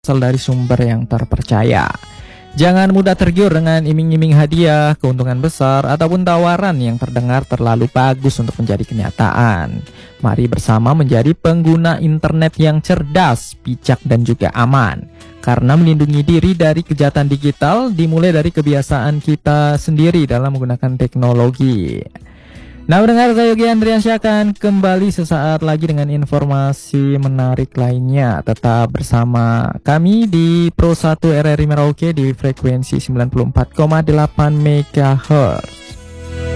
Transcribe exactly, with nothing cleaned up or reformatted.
berasal dari sumber yang terpercaya. Jangan mudah tergiur dengan iming-iming hadiah, keuntungan besar, ataupun tawaran yang terdengar terlalu bagus untuk menjadi kenyataan. Mari bersama menjadi pengguna internet yang cerdas, bijak, dan juga aman. Karena melindungi diri dari kejahatan digital dimulai dari kebiasaan kita sendiri dalam menggunakan teknologi. Nah, pendengar, saya Yogi Andriansyah akan kembali sesaat lagi dengan informasi menarik lainnya. Tetap bersama kami di Pro satu R R I Merauke di frekuensi sembilan puluh empat koma delapan megahertz.